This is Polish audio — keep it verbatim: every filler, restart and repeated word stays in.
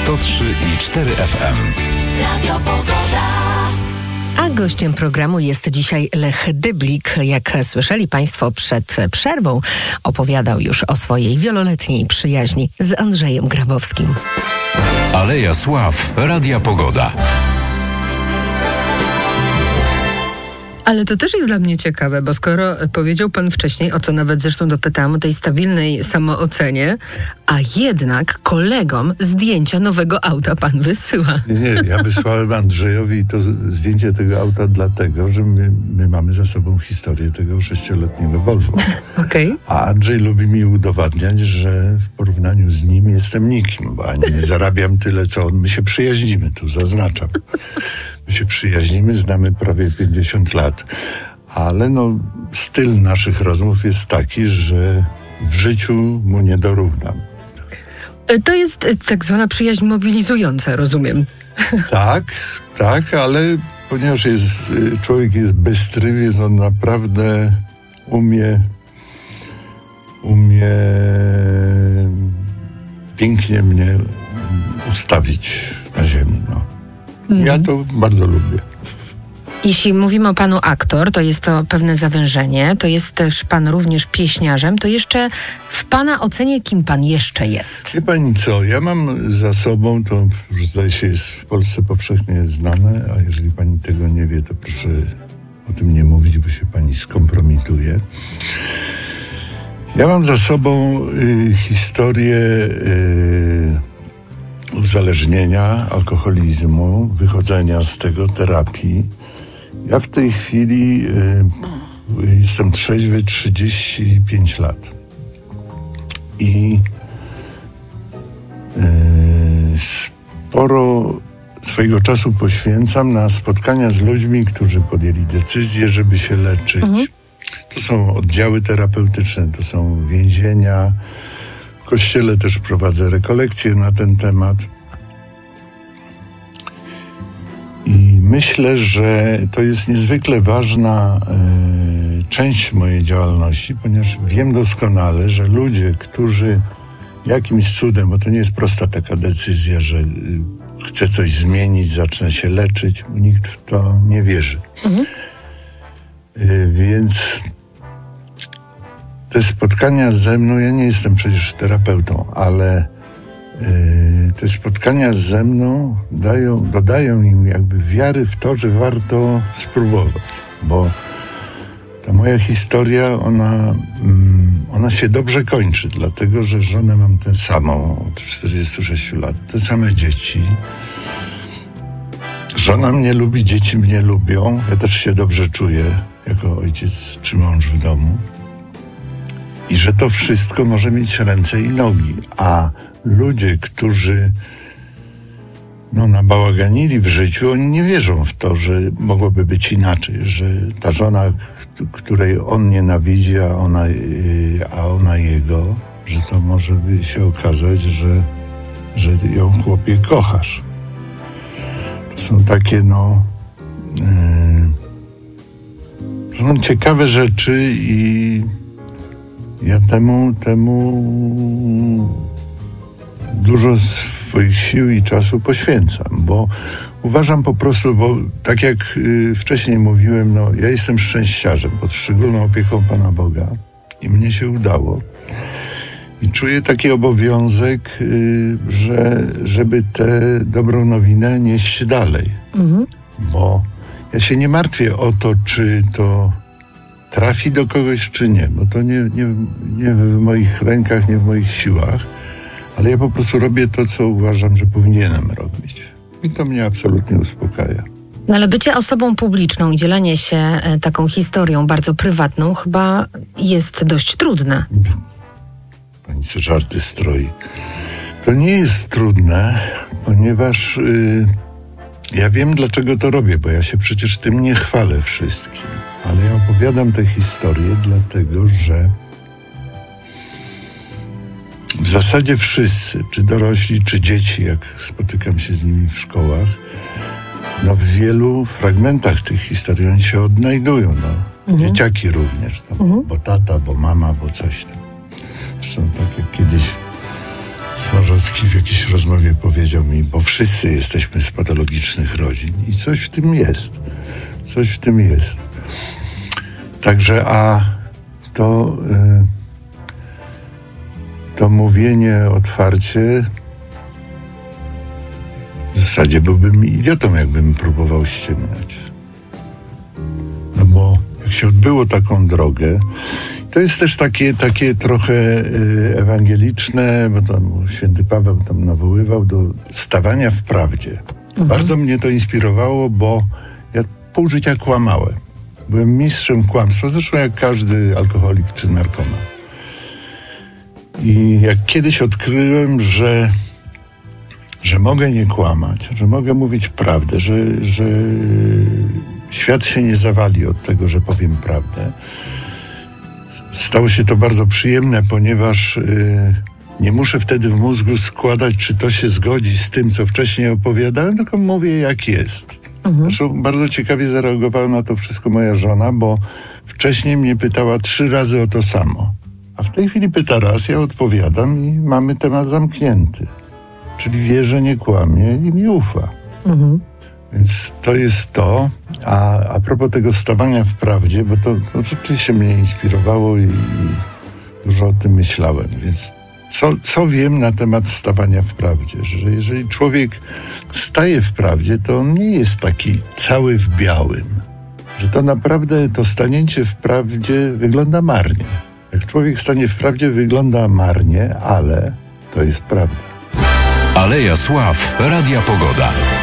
sto trzy i cztery F M. Radio Pogoda. A gościem programu jest dzisiaj Lech Dyblik. Jak słyszeli Państwo przed przerwą, opowiadał już o swojej wieloletniej przyjaźni z Andrzejem Grabowskim. Aleja Sław, Radia Pogoda. Ale to też jest dla mnie ciekawe, bo skoro powiedział pan wcześniej, o co nawet zresztą dopytałam, o tej stabilnej samoocenie, a jednak kolegom zdjęcia nowego auta pan wysyła. Nie, ja wysłałem Andrzejowi to zdjęcie tego auta dlatego, że my, my mamy za sobą historię tego sześcioletniego Volvo. Okay. A Andrzej lubi mi udowadniać, że w porównaniu z nim jestem nikim, bo ani nie zarabiam tyle, co on. My się przyjaźnimy, tu zaznaczam. My się przyjaźnimy, znamy prawie pięćdziesiąt lat, ale no, styl naszych rozmów jest taki, że w życiu mu nie dorównam. To jest tak zwana przyjaźń mobilizująca, rozumiem. Tak, tak, ale ponieważ jest, człowiek jest bystry, więc on naprawdę umie, umie pięknie mnie ustawić na ziemi, no. Ja to bardzo lubię. Jeśli mówimy o panu aktor, to jest to pewne zawężenie, to jest też pan również pieśniarzem, to jeszcze w pana ocenie kim pan jeszcze jest? Wie pani co, ja mam za sobą, to już zdaje się jest w Polsce powszechnie znane, a jeżeli pani tego nie wie, to proszę o tym nie mówić, bo się pani skompromituje. Ja mam za sobą y, historię y, uzależnienia, alkoholizmu, wychodzenia z tego, terapii. Ja w tej chwili y, jestem trzeźwy trzydzieści pięć lat. I y, sporo swojego czasu poświęcam na spotkania z ludźmi, którzy podjęli decyzję, żeby się leczyć. Mhm. To są oddziały terapeutyczne, to są więzienia. W kościele też prowadzę rekolekcje na ten temat. I myślę, że to jest niezwykle ważna y, część mojej działalności, ponieważ wiem doskonale, że ludzie, którzy jakimś cudem, bo to nie jest prosta taka decyzja, że y, chcę coś zmienić, zacznę się leczyć, nikt w to nie wierzy. Mhm. Y, więc te spotkania ze mną, ja nie jestem przecież terapeutą, ale yy, te spotkania ze mną dają, dodają im jakby wiary w to, że warto spróbować, bo ta moja historia, ona, mm, ona się dobrze kończy, dlatego, że żonę mam tę samą od czterdziestu sześciu lat, te same dzieci. Żona mnie lubi, dzieci mnie lubią, ja też się dobrze czuję jako ojciec czy mąż w domu. I że to wszystko może mieć ręce i nogi. A ludzie, którzy no, nabałaganili w życiu, oni nie wierzą w to, że mogłoby być inaczej, że ta żona, której on nienawidzi, a ona, a ona jego, że to może by się okazać, że, że ją, chłopie, kochasz. To są takie, no, yy, no ciekawe rzeczy i ja temu, temu dużo swoich sił i czasu poświęcam, bo uważam po prostu, bo tak jak y, wcześniej mówiłem, no ja jestem szczęściarzem pod szczególną opieką Pana Boga i mnie się udało. I czuję taki obowiązek, y, że żeby tę dobrą nowinę nieść dalej. Mhm. Bo ja się nie martwię o to, czy to trafi do kogoś, czy nie, bo to nie, nie, nie w moich rękach, nie w moich siłach, ale ja po prostu robię to, co uważam, że powinienem robić. I to mnie absolutnie uspokaja. No ale bycie osobą publiczną i dzielenie się e, taką historią bardzo prywatną chyba jest dość trudne. Pani co żarty stroi. To nie jest trudne, ponieważ y, ja wiem, dlaczego to robię, bo ja się przecież tym nie chwalę wszystkim. Ale ja opowiadam tę historię dlatego, że w zasadzie wszyscy, czy dorośli, czy dzieci, jak spotykam się z nimi w szkołach, no w wielu fragmentach tych historii oni się odnajdują. No. Mhm. Dzieciaki również, no, mhm. bo tata, bo mama, bo coś tam. Zresztą tak jak kiedyś Smarzowski w jakiejś rozmowie powiedział mi, bo wszyscy jesteśmy z patologicznych rodzin i coś w tym jest. Coś w tym jest. Także, a to, y, to mówienie otwarcie, w zasadzie byłbym idiotą, jakbym próbował ściemniać. No bo jak się odbyło taką drogę, to jest też takie, takie trochę y, ewangeliczne, bo tam święty Paweł tam nawoływał do stawania w prawdzie. Mhm. Bardzo mnie to inspirowało, bo ja pół życia kłamałem. Byłem mistrzem kłamstwa, zresztą jak każdy alkoholik czy narkoman. I jak kiedyś odkryłem, że, że mogę nie kłamać, że mogę mówić prawdę, że, że świat się nie zawali od tego, że powiem prawdę, stało się to bardzo przyjemne, ponieważ y, nie muszę wtedy w mózgu składać, czy to się zgodzi z tym, co wcześniej opowiadałem, tylko mówię, jak jest. Mhm. Zresztą bardzo ciekawie zareagowała na to wszystko moja żona, bo wcześniej mnie pytała trzy razy o to samo. A w tej chwili pyta raz, ja odpowiadam i mamy temat zamknięty. Czyli wie, że nie kłamie i mi ufa. Mhm. Więc to jest to. A, a propos tego stawania w prawdzie, bo to, to rzeczywiście mnie inspirowało i, i dużo o tym myślałem. Więc co, co wiem na temat stawania w prawdzie? Że jeżeli człowiek staje w prawdzie, to on nie jest taki cały w białym. Że to naprawdę to stanięcie w prawdzie wygląda marnie. Jak człowiek stanie w prawdzie, wygląda marnie, ale to jest prawda. Aleja Sław, Radia Pogoda.